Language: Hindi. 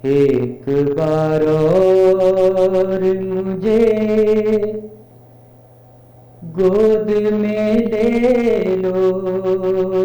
एक बार और मुझे गोद में ले लो,